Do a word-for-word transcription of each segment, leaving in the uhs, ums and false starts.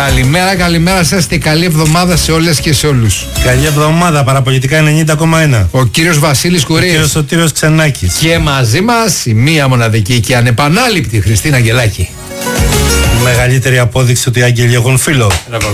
Καλημέρα, καλημέρα σας και καλή εβδομάδα σε όλες και σε όλους. Καλή εβδομάδα, παραπολιτικά ενενήντα κόμμα ένα. Ο κύριος Βασίλης Κουρίας. Ο κύριος Σωτήρος Ξενάκης. Και μαζί μας η μία μοναδική και ανεπανάληπτη Χριστίνα Αγγελάκη. Μεγαλύτερη απόδειξη ότι οι άγγελοι έχουν φίλο.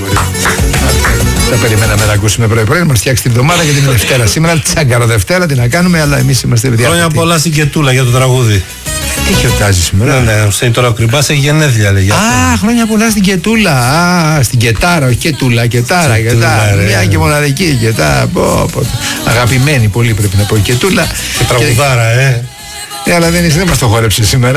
Δεν περιμέναμε να ακούσουμε πρωί-πρωί, να μας φτιάξει την εβδομάδα για την Δευτέρα. Σήμερα τσάγκαρο Δευτέρα, τι να κάνουμε, αλλά εμείς είμαστε διάθετοι. Χρόνια πολλά στην Κετούλα για το τραγούδι. Τι χιορτάζει σήμερα? Ναι, ναι, στην τώρα ο Κρυμπάς έχει γενέθλια, λέει. Α, χρόνια πολλά στην Κετούλα. Α, στην Κετάρα, όχι Κετούλα, Κετάρα. Κετάρα. Μια και μοναδική Κετάρα. Αγαπημένη πολύ πρέπει να πω η Κετούλα. Και τραγουδάρα, ε. Ε, αλλά δεν, δεν μας το χόρεψε σήμερα.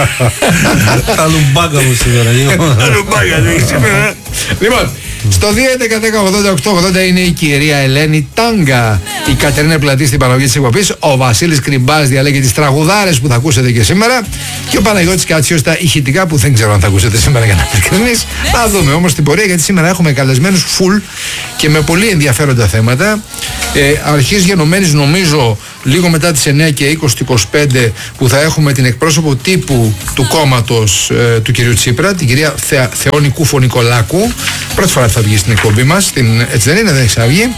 Τα λουμπάκα μου σήμερα. Τα λουμπάκα μου σήμερα. Λοιπόν, στο δύο έντεκα δέκα ογδόντα οκτώ ογδόντα είναι η κυρία Ελένη Τάγκα, η Κατερίνα Πλατή στην παραγωγή της εκπομπής, ο Βασίλης Κρυμπάς διαλέγει τις τραγουδάρες που θα ακούσετε και σήμερα και ο Παναγιώτης Κατσιός τα ηχητικά που δεν ξέρω αν θα ακούσετε σήμερα για να είμαι ειλικρινής. Θα δούμε όμως την πορεία, γιατί σήμερα έχουμε καλεσμένους full και με πολύ ενδιαφέροντα θέματα. Ε, αρχής γενομένης νομίζω λίγο μετά τις εννιά και είκοσι είκοσι πέντε που θα έχουμε την εκπρόσωπο τύπου του κόμματος ε, του κυρίου Τσίπρα, την κυρία Θεα, Θεόνη Κούφο-Νικολάκου. Πρώτη φορά θα βγει στην εκπομπή μας, στην, έτσι δεν είναι, δεν έχει ξαναβγεί.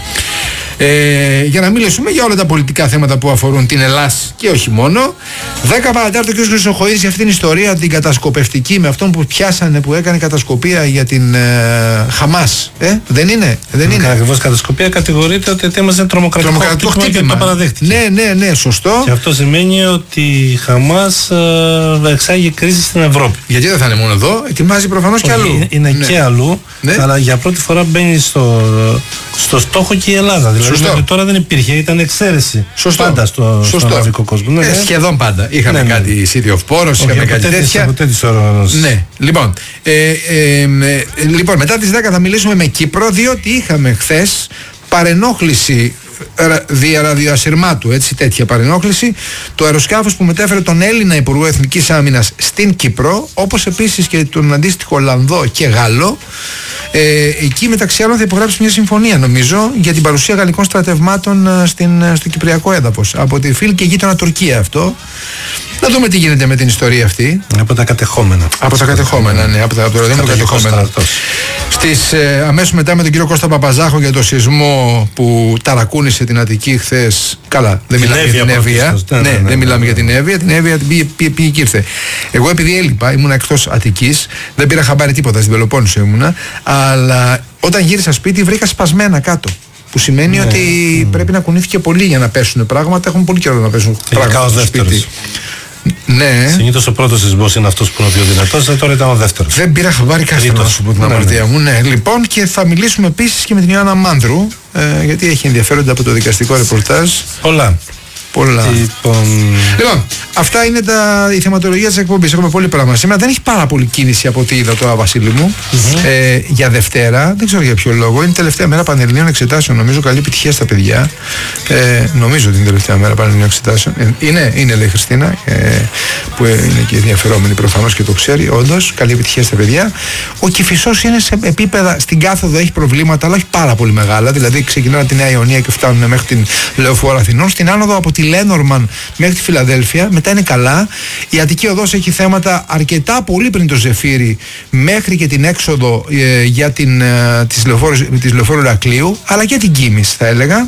Ε, για να μιλήσουμε για όλα τα πολιτικά θέματα που αφορούν την Ελλάς και όχι μόνο. δέκα παρατέταρτο ο κ. Χρυσοχοίδης για αυτήν την ιστορία, την κατασκοπευτική, με αυτόν που πιάσανε, που έκανε κατασκοπία για την ε, Χαμάς. Ε, δεν είναι, δεν είναι. Ακριβώς, κατασκοπία κατηγορείται ότι ετοίμαζε τρομοκρατικό, τρομοκρατικό χτύπημα και το παραδέχτηκε. Ναι, ναι, ναι, σωστό. Και αυτό σημαίνει ότι η Χαμάς ε, εξάγει κρίση στην Ευρώπη. Γιατί δεν θα είναι μόνο εδώ, ετοιμάζει προφανώς και αλλού. Είναι, είναι ναι. και αλλού, ναι. Αλλά για πρώτη φορά μπαίνει στο, στο στόχο και η Ελλάδα. Δηλαδή μέχρι τώρα δεν υπήρχε, ήταν εξαίρεση. Σωστό. Πάντα στο, στον αραβικό κόσμο. Ναι, ε, σχεδόν πάντα. Είχαμε ναι, ναι. κάτι City of Poros, είχαμε κάτι τέτοια. Από τέτοιες οργανώσεις. Ναι. Λοιπόν, ε, ε, ε, λοιπόν, μετά τις δέκα θα μιλήσουμε με Κύπρο, διότι είχαμε χθες παρενόχληση δια ραδιοασυρμάτου, έτσι, τέτοια παρενόχληση. Το αεροσκάφος που μετέφερε τον Έλληνα Υπουργό Εθνικής Άμυνας στην Κύπρο, όπως επίσης και τον αντίστοιχο Ολλανδό και Γάλλο, ε, εκεί μεταξύ άλλων θα υπογράψει μια συμφωνία, νομίζω, για την παρουσία γαλλικών στρατευμάτων στην, στο κυπριακό έδαφος. Από τη φίλη και γείτονα Τουρκία αυτό. Να δούμε τι γίνεται με την ιστορία αυτή. Από τα κατεχόμενα. Από τα κατεχόμενα, ναι, από, τα, από το Ροδίνο κατεχόμενα. Στις, ε, αμέσως μετά με τον κύριο Κώστα Παπαζάχο για το σεισμό που ταρακούνησε την Αττική χθες. Καλά, δεν μιλάμε για την Εύβοια. Ναι, ναι, ναι, ναι, δεν μιλάμε ναι. για την Εύβοια. Την Εύβοια την πήγε, πήγε, πήγε και ήρθε. Εγώ επειδή έλειπα, ήμουνα εκτός Αττικής, δεν πήρα χαμπάρι τίποτα, στην Πελοπόννησο ήμουνα. Αλλά όταν γύρισα σπίτι βρήκα σπασμένα κάτω. Που σημαίνει ναι, ότι mm. πρέπει να κουνήθηκε πολύ για να πέσουν πράγματα. Έχουν πολύ καιρό να πέσουν πράγματα στο σπίτι. Ναι. Συνήθως ο πρώτος σεισμός είναι αυτός που είναι ο πιο δυνατός, τώρα ήταν ο δεύτερος. Δεν πήρα χαμπάρι κάθε να σου πω την αμαρτία μου. Ναι, λοιπόν, και θα μιλήσουμε επίσης και με την Ιωάννα Μάνδρου, ε, γιατί έχει ενδιαφέροντα από το δικαστικό ρεπορτάζ. Πολλά. Πολλά. Λοιπόν... λοιπόν, αυτά είναι τα, η θεματολογία της εκπομπής. Έχουμε πολύ πράγμα σήμερα. Δεν έχει πάρα πολύ κίνηση από ό,τι είδα τώρα, Βασίλη μου. Mm-hmm. Ε, για Δευτέρα, δεν ξέρω για ποιο λόγο. Είναι τελευταία μέρα Πανελληνίων Εξετάσεων. Νομίζω καλή επιτυχία στα παιδιά. Ε, νομίζω ότι είναι τελευταία μέρα Πανελληνίων Εξετάσεων. Ε, είναι, είναι, λέει η Χριστίνα, ε, που είναι και ενδιαφερόμενη προφανώς και το ξέρει. Όντως, καλή επιτυχία στα παιδιά. Ο Κηφισός είναι σε επίπεδα, στην κάθοδο έχει προβλήματα, αλλά όχι πάρα πολύ μεγάλα. Δηλαδή, ξεκινάνε τη Νέα Ιωνία και φτάνουν μέχρι την Λεωφόρο Αθηνών. Στην άνοδο από τη Λένορμαν μέχρι τη Φιλαδέλφια, μετά είναι καλά. Η Αττική Οδός έχει θέματα αρκετά πολύ πριν το Ζεφύρι, μέχρι και την έξοδο ε, για την, ε, της Λεωφόρου Ηρακλείου, αλλά και την Κίμης θα έλεγα.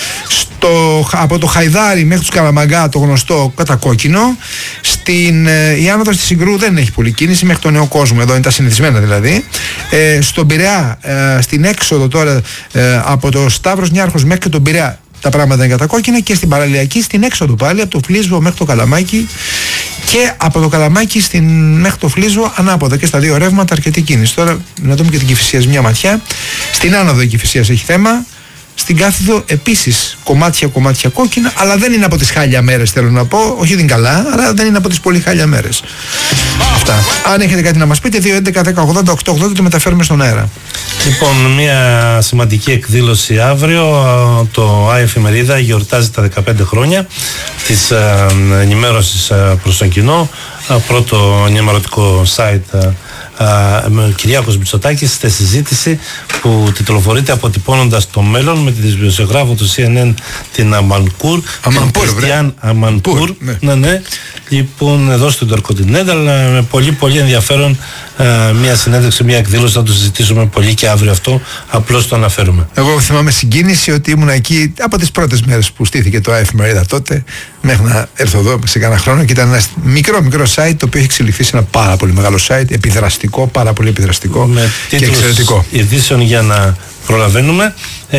Στο, από το Χαϊδάρι μέχρι τους Καλαμαγκά, το γνωστό κατακόκκινο. Στην, ε, η άνοδος της Συγκρού δεν έχει πολύ κίνηση, μέχρι τον Νέο Κόσμο, εδώ είναι τα συνηθισμένα δηλαδή. Ε, στον Πειραιά, ε, στην έξοδο τώρα ε, από το Σταύρος Νιάρχος μέχρι και τον Πειραιά, τα πράγματα είναι κατακόκκινα, και στην παραλιακή, στην έξοδο πάλι, από το Φλίσβο μέχρι το Καλαμάκι, και από το Καλαμάκι στην, μέχρι το Φλίσβο ανάποδα, και στα δύο ρεύματα αρκετή κίνηση. Τώρα να δούμε και την Κηφισίας μια ματιά. Στην άνοδο η Κηφισίας έχει θέμα. Στην κάθοδο επίσης κομμάτια κομμάτια κόκκινα, αλλά δεν είναι από τις χάλια μέρες, θέλω να πω. Όχι, δεν είναι καλά, αλλά δεν είναι από τις πολύ χάλια μέρες. Αυτά. Αν έχετε κάτι να μας πείτε, δύο έντεκα δέκα ογδόντα οκτώ ογδόντα, το μεταφέρουμε στον αέρα. Λοιπόν, μια σημαντική εκδήλωση αύριο. Το Άι Εφημερίδα γιορτάζει τα δεκαπέντε χρόνια της ε, ενημέρωσης ε, προς τον κοινό. Ε, πρώτο ενημερωτικό site ε, με ο Κυριάκος Μητσοτάκης στη συζήτηση που τιτλοφορείται αποτυπώνοντας το μέλλον, με τη δημοσιογράφο του Σι Εν Εν την Αμανκούρ, Αμανπούρ, Κριστιαν Αμανκούρ. Ναι. Ναι, ναι. Λοιπόν, εδώ στο Intercontinental, με πολύ πολύ ενδιαφέρον ε, μια συνέντευξη, μια εκδήλωση, θα το συζητήσουμε πολύ και αύριο αυτό, απλώς το αναφέρουμε. Εγώ θυμάμαι συγκίνηση ότι ήμουν εκεί από τις πρώτες μέρες που στήθηκε το εφημερίδα τότε, μέχρι να έρθω εδώ σε κάνα χρόνο, και ήταν ένα μικρό μικρό site το οποίο έχει εξελιχθεί σε ένα πάρα πολύ μεγάλο site, επιδραστικό, πάρα πολύ επιδραστικό με και εξαιρετικό. Ειδήσεων για να προλαβαίνουμε.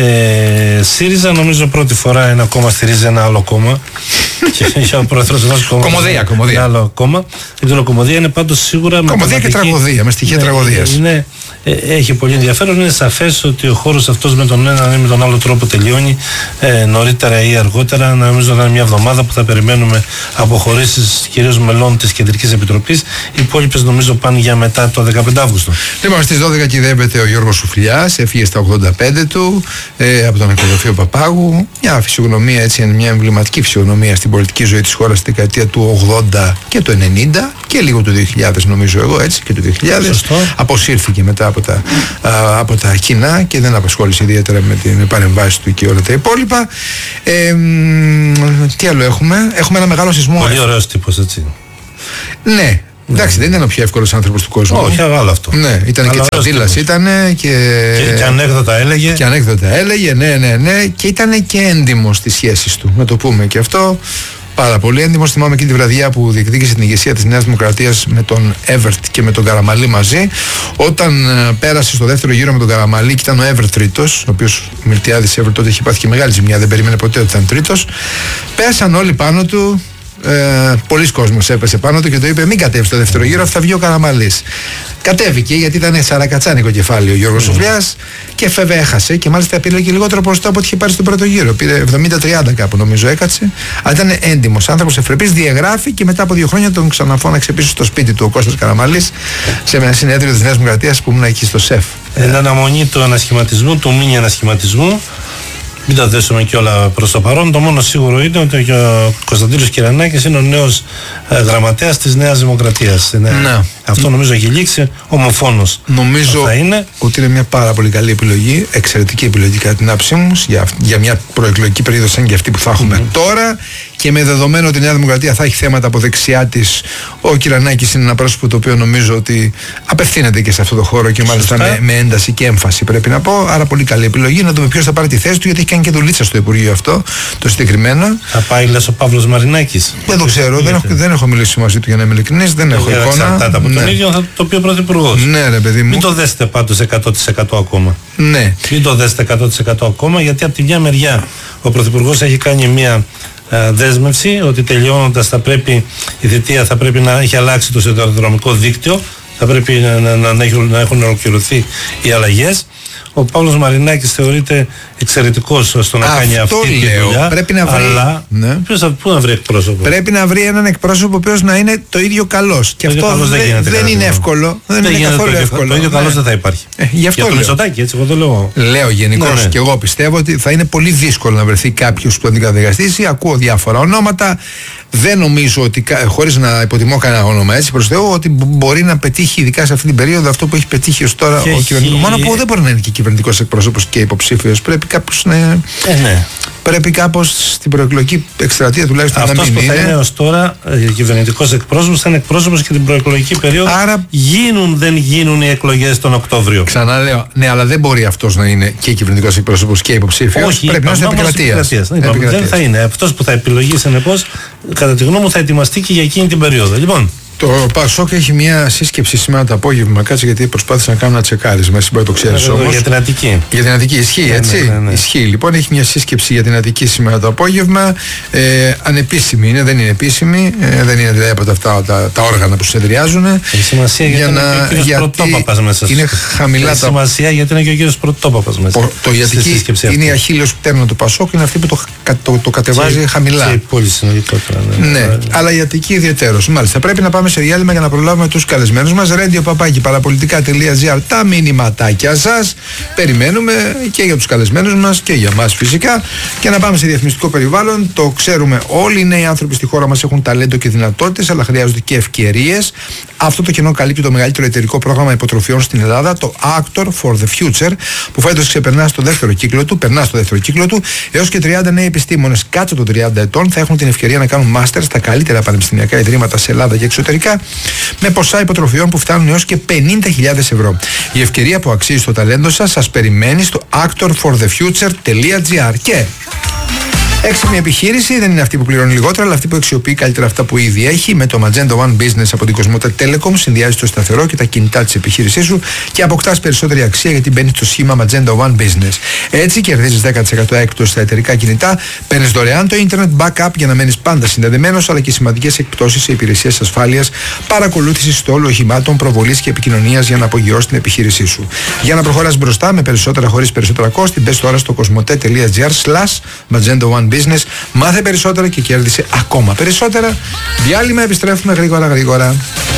Ε, ΣΥΡΙΖΑ νομίζω πρώτη φορά ένα κόμμα στηρίζει ένα άλλο κόμμα. Και ο πρόεδρος ενός κόμματος. Κομμωδία, κομμωδία. Ένα άλλο κόμμα. Δεν ξέρω, κομμωδία είναι πάντως σίγουρα. Κομμωδία και τραγωδία, με στοιχεία τραγωδίας. Είναι, ε, έχει πολύ ενδιαφέρον. Είναι σαφές ότι ο χώρος αυτός με τον ένα ή με τον άλλο τρόπο τελειώνει ε, νωρίτερα ή αργότερα. Νομίζω να είναι μια εβδομάδα που θα περιμένουμε αποχωρήσεις κυρίως μελών της Κεντρικής Επιτροπής. Οι υπόλοιπες νομίζω πάνε για μετά το δεκαπέντε Αυγούστου. Λοιπόν, στις δώδεκα κυδεύεται ο Γιώργος Σουφλιάς, έφυγε στα ογδόντα πέντε του ε, από τον νεκροταφείο Παπάγου. Μια φυσιογνωμία, έτσι, μια εμβληματική φυσιογνωμία στην πολιτική ζωή της χώρας στη δεκαετία του ογδόντα και του ενενήντα και λίγο του δύο χιλιάδες, νομίζω εγώ, έτσι, και του δύο χιλιάδες. Σωστό. Αποσύρθηκε μετά από τα, α, από τα κοινά και δεν απασχόλησε ιδιαίτερα με την παρεμβάση του και όλα τα υπόλοιπα. Ε, μ, τι άλλο έχουμε? Έχουμε ένα μεγάλο σεισμό. Πολύ ωραίος τύπος, έτσι. Ναι. Εντάξει, δεν ήταν ο πιο εύκολος άνθρωπος του κόσμου. Όχι, αγάλα αυτό. Ναι, ήταν και τσαντήλας, ήταν και... Και, και ανέκδοτα έλεγε. Και ανέκδοτα έλεγε, ναι, ναι, ναι. Και ήταν και έντιμος στις σχέσεις του, να το πούμε και αυτό. Πάρα πολύ έντιμος. Θυμάμαι εκείνη τη βραδιά που διεκδίκησε την ηγεσία της Νέας Δημοκρατίας με τον Εύερτ και με τον Καραμαλή μαζί. Όταν uh, πέρασε στο δεύτερο γύρο με τον Καραμαλή και ήταν ο Εύερτ τρίτος, ο οποίος ο Μιλτιάδης Εύερτ τότε είχε πάθει και μεγάλη ζημιά, δεν περίμενε ποτέ ότι ήταν τρίτος. Πέσαν όλοι πάνω του. Ε, πολλοί κόσμος έπεσε πάνω του και το είπε: μην κατέβει στο δεύτερο γύρο, θα βγει ο Καραμαλής. Κατέβηκε γιατί ήταν σαρακατσάνικο κεφάλι ο Γιώργος mm. Σουφλιάς και φεύγε, έχασε και μάλιστα πήρε και λιγότερο ποσοστό από ό,τι είχε πάρει στον πρώτο γύρο. Πήρε εβδομήντα τριάντα κάπου, νομίζω, έκατσε. Αλλά ήταν έντιμος άνθρωπος, ευπρεπής, διαγράφει και μετά από δύο χρόνια τον ξαναφώναξε πίσω στο σπίτι του ο Κώστας Καραμαλής σε ένα συνέδριο της Νέας Δημοκρατίας που ήμουν εκεί στο ΣΕΦ. Εν αναμονή του ανασχηματισμού, του μίνι ανασχηματισμού. Μην τα δέσουμε και όλα προς το παρόν. Το μόνο σίγουρο είναι ότι ο Κωνσταντίνος Κυρανάκης είναι ο νέος ε, γραμματέας της Νέας Δημοκρατίας. Ναι. Ναι. Αυτό νομίζω έχει λήξει. Ομοφόνος. Νομίζω θα είναι. ότι είναι μια πάρα πολύ καλή επιλογή, εξαιρετική επιλογή κατά την άποψή μου, για, για μια προεκλογική περίοδο σαν και αυτή που θα έχουμε mm-hmm. τώρα. Και με δεδομένο ότι η Νέα Δημοκρατία θα έχει θέματα από δεξιά της, ο Κυρανάκης είναι ένα πρόσωπο το οποίο νομίζω ότι απευθύνεται και σε αυτό το χώρο και μάλιστα με, με ένταση και έμφαση, πρέπει να πω. Άρα πολύ καλή επιλογή. Να δούμε ποιος θα πάρει τη θέση του, γιατί έχει κάνει και δουλίτσα στο Υπουργείο αυτό, το συγκεκριμένο. Θα πάει, λες, ο Παύλος Μαρινάκης. Δεν το ξέρω, δεν έχω, δεν έχω μιλήσει μαζί του για να είμαι ειλικρινής, δεν έχω εικόνα. Εξαρτάται από ναι. τον ίδιο, θα το πει ο Πρωθυπουργός. Ναι, ρε παιδί μου. Μην το δέσετε πάντως εκατό τοις εκατό ακόμα. Ναι. Μην το δέσετε εκατό τοις εκατό ακόμα, γιατί από τη μια μεριά ο Πρωθυπουργός έχει κάνει μια δέσμευση ότι τελειώνοντας θα πρέπει, η θητεία θα πρέπει να έχει αλλάξει το σιδηροδρομικό δίκτυο, θα πρέπει να, να, να, έχουν, να έχουν ολοκληρωθεί οι αλλαγές. Ο Παύλος Μαρινάκης θεωρείται εξαιρετικός στο να αυτό κάνει αυτή λέω. τη δουλειά. Πρέπει να βρει, αλλά ναι. ποιος θα, πού να βρει εκπρόσωπο. Πρέπει να βρει έναν εκπρόσωπο ο οποίος να είναι το ίδιο καλός. Και αυτό καλός δεν, δεν, δεν είναι εύκολο. Δεν, δεν είναι καθόλου το εύκολο. Το ίδιο ναι. καλός δεν θα υπάρχει. Ε, γι' αυτό για το Μητσοτάκη, έτσι, εγώ το λέω. Λέω γενικώς ναι, ναι. και εγώ πιστεύω ότι θα είναι πολύ δύσκολο να βρεθεί κάποιος που τον αντικαταστήσει. Ακούω διάφορα ονόματα. Δεν νομίζω ότι, χωρίς να υποτιμώ κανένα όνομα, έτσι προς Θεού, ότι μπορεί να πετύχει, ειδικά σε αυτή την περίοδο, αυτό που έχει πετύχει ως τώρα και ο κυβερνητικός. Μόνο που δεν μπορεί να είναι και κυβερνητικός εκπρόσωπος και υποψήφιος. Πρέπει κάπως να. Ε, ναι. Πρέπει κάπως στην προεκλογική εκστρατεία τουλάχιστον αυτός να μην είναι. Αυτό που θα είναι ως τώρα ε, κυβερνητικός εκπρόσωπος, θα είναι εκπρόσωπος και την προεκλογική περίοδο. Άρα γίνουν, δεν γίνουν οι εκλογές τον Οκτώβριο. Ξαναλέω, ναι, αλλά δεν μπορεί αυτός να είναι και κυβερνητικός εκπρόσωπος και υποψήφιος. Όχι, πρέπει να είναι επικρατείας. Δεν θα είναι. Αυτός που θα επιλογεί συνεπώς, κατά τη γνώμη μου, θα ετοιμαστεί και για εκείνη την περίοδο. Λοιπόν. Το Πασόκ έχει μια σύσκεψη σήμερα το απόγευμα. Κάτσε, γιατί προσπάθησα να κάνω ένα τσεκάρισμα. Εσύ μπορεί να το ξέρεις όμως. Για την Αττική. Για την Αττική, ισχύει, ναι, έτσι. Ναι, ναι, ναι. Ισχύει. Λοιπόν, έχει μια σύσκεψη για την Αττική σήμερα το απόγευμα. Ε, ανεπίσημη είναι, δεν είναι επίσημη. Ε, δεν είναι δηλαδή από τα, αυτά, τα, τα όργανα που συνεδριάζουν. Έχει σημασία για να, είναι και ο κύριος Πρωτόπαπας μέσα. Είναι χαμηλά έχει τα. σημασία γιατί είναι και ο κύριος Πρωτόπαπας μέσα. Ο, το Αττική είναι η αχίλλειος πτέρνα του Πασόκ, είναι αυτή που το, το, το κατεβάζει και, χαμηλά. Και πολύ συνολικότερα. Ναι, ναι, ναι, αλλά η Αττική ιδιαιτέρως. Μάλιστα, πρέπει να πάμε πάμε σε διάλειμμα για να προλάβουμε τους καλεσμένους μας. radio παπάκι παραπολιτικά τελεία gr, τα μηνυματάκια σας. Περιμένουμε και για τους καλεσμένους μας και για μας φυσικά. Και να πάμε σε διαφημιστικό περιβάλλον. Το ξέρουμε όλοι, οι νέοι άνθρωποι στη χώρα μας έχουν ταλέντο και δυνατότητες, αλλά χρειάζονται και ευκαιρίες. Αυτό το κενό καλύπτει το μεγαλύτερο εταιρικό πρόγραμμα υποτροφιών στην Ελλάδα, το Actor for the Future, που φέτος ξεπερνά στο δεύτερο κύκλο του, περνά στο δεύτερο κύκλο του. Έως και τριάντα νέοι επιστήμονες κάτω των τριάντα ετών θα έχουν την ευκαιρία να κάνουν μάστερ στα καλύτερα πανεπιστημιακά ιδρύματα σε Ελλάδα και εξωτερικά, με ποσά υποτροφιών που φτάνουν έως και πενήντα χιλιάδες ευρώ. Η ευκαιρία που αξίζει το ταλέντο σας σας περιμένει στο actor for the future τελεία gr. Και έξυπνη επιχείρηση δεν είναι αυτή που πληρώνει λιγότερα, αλλά αυτή που αξιοποιεί καλύτερα αυτά που ήδη έχει. Με το Magenta One Business από την Cosmote Telecom συνδυάζει το σταθερό και τα κινητά της επιχείρησής σου και αποκτάς περισσότερη αξία γιατί μπαίνεις στο σχήμα Magenta One Business. Έτσι κερδίζεις δέκα τοις εκατό έκπτωση στα εταιρικά κινητά, παίρνεις δωρεάν το internet backup για να μένεις πάντα συνδεδεμένος, αλλά και σημαντικές εκπτώσεις σε υπηρεσίες ασφάλειας, παρακολούθησης στόλου οχημάτων, προβολής και επικοινωνίας για να απογειώσεις την επιχείρησή σου. Για να προχωράς μπροστά με περισσότερα χωρίς περισσότερα κόστη, μπες τώρα στο cosmote τελεία gr slash Magenta One Business. Μάθε περισσότερα και κέρδισε ακόμα περισσότερα. Διάλειμμα, επιστρέφουμε γρήγορα γρήγορα.